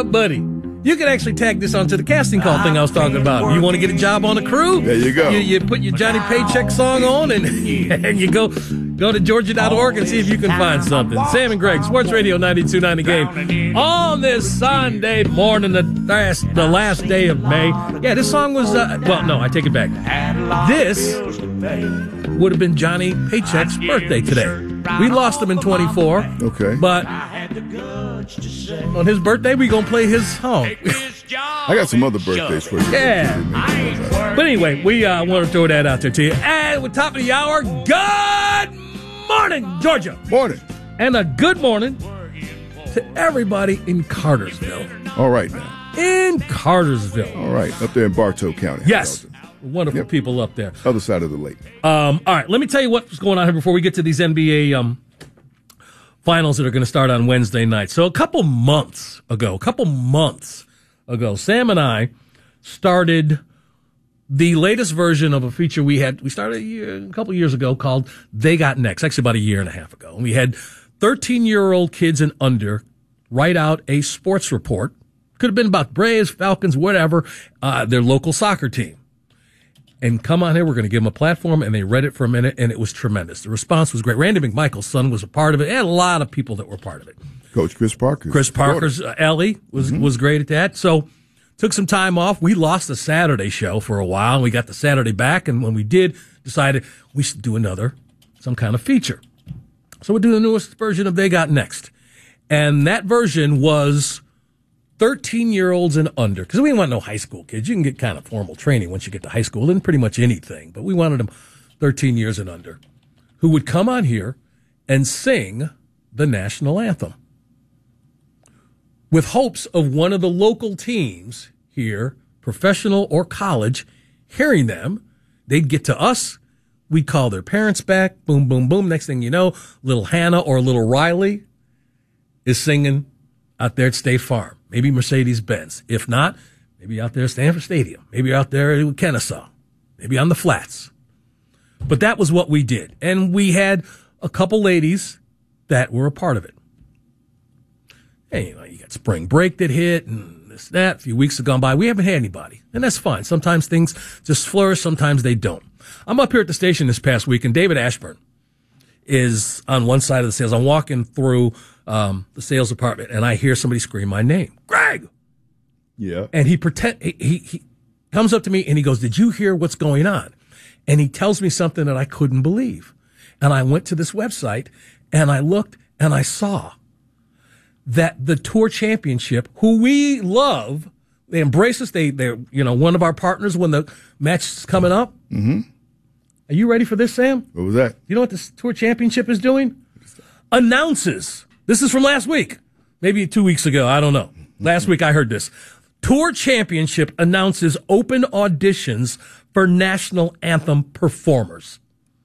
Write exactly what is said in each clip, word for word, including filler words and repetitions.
buddy. You can actually tag this onto the casting call thing I was talking about. You want to get a job on a crew? There you go. You, you put your Johnny Paycheck song on, and, and you go go to Georgia dot org and see if you can find something. Sam and Greg, Sports Radio ninety-two point nine The Game. On this Sunday morning, the last, the last day of May. Yeah, this song was, uh, well, no, I take it back. This would have been Johnny Paycheck's birthday today. We lost him in twenty-four. Okay. But on his birthday, we going to play his song. I got some other birthdays for you. Yeah. But anyway, we uh, want to throw that out there to you. And with top of the hour, good morning, Georgia. Morning. And a good morning to everybody in Cartersville. All right now. In Cartersville. All right. Up there in Bartow County. Yes. Wonderful Yep. people up there. Other side of the lake. Um, all right, let me tell you what's going on here before we get to these N B A um, finals that are going to start on Wednesday night. So a couple months ago, a couple months ago, Sam and I started the latest version of a feature we had. We started a, year, a couple years ago called They Got Next, actually about a year and a half ago. And we had thirteen-year-old kids and under write out a sports report. Could have been about Braves, Falcons, whatever, uh, their local soccer team. And come on here, we're going to give them a platform, and they read it for a minute, and it was tremendous. The response was great. Randy McMichael's son was a part of it, and a lot of people that were part of it. Coach Chris Parker. Chris Parker's uh, Ellie was mm-hmm. was great at that. So took some time off. We lost the Saturday show for a while, and we got the Saturday back, and when we did, decided we should do another, some kind of feature. So we'll do the newest version of They Got Next. And that version was thirteen-year-olds and under, because we didn't want no high school kids. You can get kind of formal training once you get to high school in pretty much anything, but we wanted them thirteen years and under, who would come on here and sing the national anthem with hopes of one of the local teams here, professional or college, hearing them. They'd get to us. We'd call their parents back. Boom, boom, boom. Next thing you know, little Hannah or little Riley is singing out there at State Farm. Maybe Mercedes-Benz. If not, maybe out there at Stanford Stadium. Maybe out there at Kennesaw. Maybe on the flats. But that was what we did. And we had a couple ladies that were a part of it. Hey, you know, you got spring break that hit and this, that. A few weeks have gone by. We haven't had anybody. And that's fine. Sometimes things just flourish. Sometimes they don't. I'm up here at the station this past week, and David Ashburn is on one side of the sales. I'm walking through um, the sales department, and I hear somebody scream my name, Greg. Yeah. And he pretend he, he he comes up to me and he goes, "Did you hear what's going on?" And he tells me something that I couldn't believe. And I went to this website and I looked and I saw that the Tour Championship, who we love, they embrace us. They they're you know one of our partners when the match is coming up. Mm-hmm. Are you ready for this, Sam? What was that? You know what this Tour Championship is doing? Announces. This is from last week. Maybe two weeks ago. I don't know. Last week I heard this. Tour Championship announces open auditions for national anthem performers.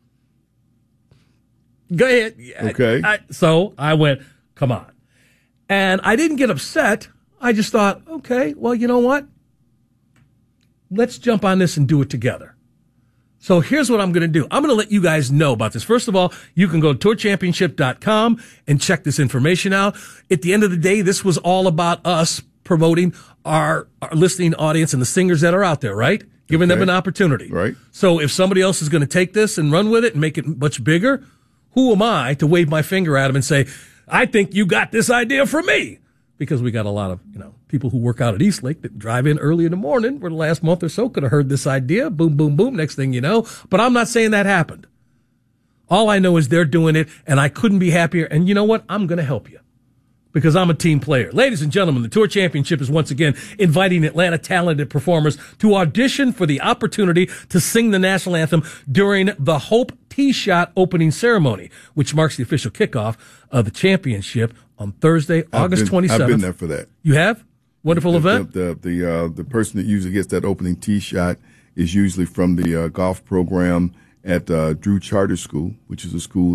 Go ahead. Okay. I, I, so I went, come on. And I didn't get upset. I just thought, okay, well, you know what? Let's jump on this and do it together. So here's what I'm going to do. I'm going to let you guys know about this. First of all, you can go to tour championship dot com and check this information out. At the end of the day, this was all about us promoting our, our listening audience and the singers that are out there, right? Giving okay. them an opportunity. Right. So if somebody else is going to take this and run with it and make it much bigger, who am I to wave my finger at them and say, I think you got this idea from me? Because we got a lot of, you know, people who work out at Eastlake that drive in early in the morning for the last month or so could have heard this idea. Boom, boom, boom. Next thing you know. But I'm not saying that happened. All I know is they're doing it, and I couldn't be happier. And you know what? I'm going to help you because I'm a team player. Ladies and gentlemen, the Tour Championship is once again inviting Atlanta talented performers to audition for the opportunity to sing the national anthem during the Hope Tee-Shot opening ceremony, which marks the official kickoff of the championship on Thursday, August twenty-seventh. I've been there for that. You have? Wonderful the, event? The the the, uh, the person that usually gets that opening tee shot is usually from the uh, golf program at uh, Drew Charter School, which is a school